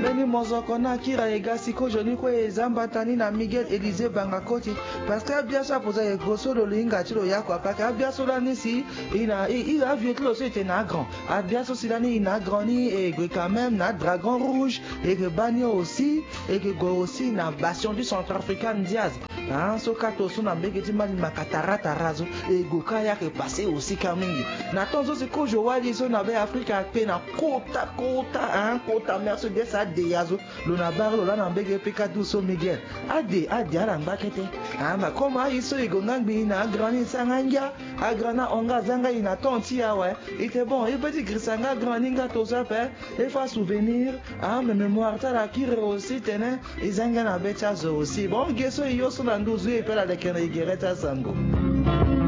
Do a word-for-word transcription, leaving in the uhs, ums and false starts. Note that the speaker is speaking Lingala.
Eleni Mozokona Kira Egasiko Joniko Zambatani na Miguel Élisée Bangakoti parce que Abiasa posa e goso do linga tilo yako parce que Abiaso la nisi ina il a vu que l'eau était na grand Abiaso silani ina grandi et que quand même na dragon rouge et que Banio aussi et que go aussi na bastion du centrafricain Diaz hein so kato so na mbegeti mali makatarata razo et go kaya que passer aussi quand même na tonzo se ko jo wali so na be Africa pe na kota kota hein kota merci de ça de yazo lo na bar lo la na mbege pe kadu so Miguel ade ade ala mbakete ah ma koma iso igonga gbi na grani sanganja a grana onga zanga ina tonti ya ouais était bon et petit grisanga graninga to ça fait et fa souvenir ah mais mémoire ta la kire aussi tene izanga na becha zo aussi bon geso yo so na nduzu e pela de kene igereta sango.